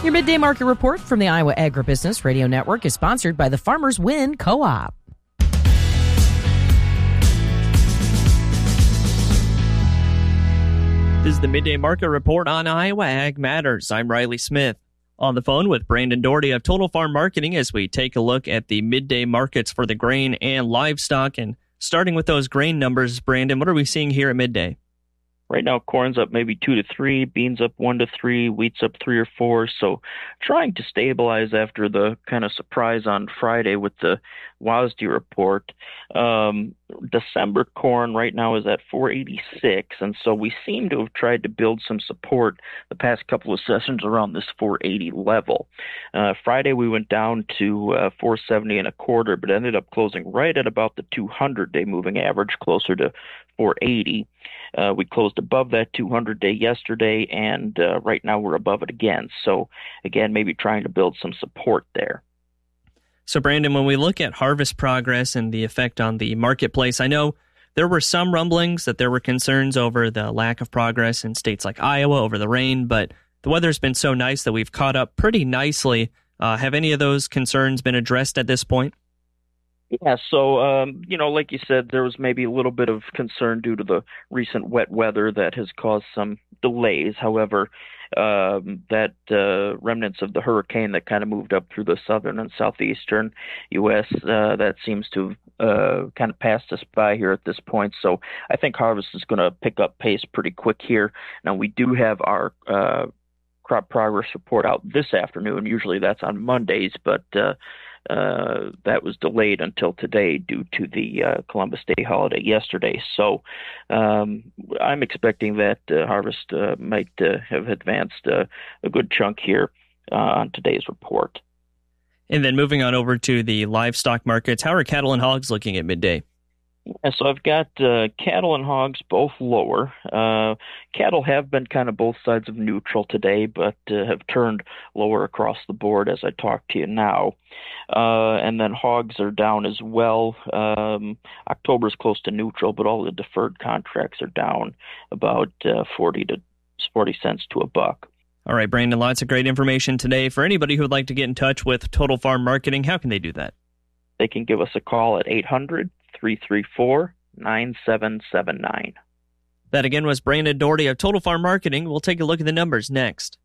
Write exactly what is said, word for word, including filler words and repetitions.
Your midday market report from the Iowa Agribusiness Radio Network is sponsored by the Farmers Win Co-op. This is the Midday Market Report on Iowa Ag Matters. I'm Riley Smith. On the phone with Brandon Doherty of Total Farm Marketing as we take a look at the midday markets for the grain and livestock. And starting with those grain numbers, Brandon, what are we seeing here at midday? Right now, corn's up maybe two to three, beans up one to three, wheat's up three or four. So trying to stabilize after the kind of surprise on Friday with the W A S D report. Um, December corn right now is at four eighty-six, and so we seem to have tried to build some support the past couple of sessions around this four eighty level. Uh, Friday we went down to uh, four seventy and a quarter, but ended up closing right at about the two hundred day moving average, closer to four eighty. Uh, we closed above that two hundred day yesterday, and uh, right now we're above it again. So, again, maybe trying to build some support there. So, Brandon, when we look at harvest progress and the effect on the marketplace, I know there were some rumblings that there were concerns over the lack of progress in states like Iowa over the rain, but the weather's been so nice that we've caught up pretty nicely. Uh, have any of those concerns been addressed at this point? Yeah, so, um, you know, like you said, there was maybe a little bit of concern due to the recent wet weather that has caused some delays. However, um, that uh, remnants of the hurricane that kind of moved up through the southern and southeastern U S, uh, that seems to have uh, kind of passed us by here at this point. So I think harvest is going to pick up pace pretty quick here. Now, we do have our uh, crop progress report out this afternoon. Usually that's on Mondays, but uh, Uh, that was delayed until today due to the uh, Columbus Day holiday yesterday. So um, I'm expecting that uh, harvest uh, might uh, have advanced uh, a good chunk here uh, on today's report. And then moving on over to the livestock markets, how are cattle and hogs looking at midday? Yeah, so I've got uh, cattle and hogs both lower. Uh, cattle have been kind of both sides of neutral today, but uh, have turned lower across the board as I talk to you now. Uh, and then hogs are down as well. Um, October's close to neutral, but all the deferred contracts are down about uh, forty to forty cents to a buck. All right, Brandon, lots of great information today. For anybody who would like to get in touch with Total Farm Marketing, how can they do that? They can give us a call at eight hundred, three three four, nine seven seven nine. That again was Brandon Doherty of Total Farm Marketing. We'll take a look at the numbers next.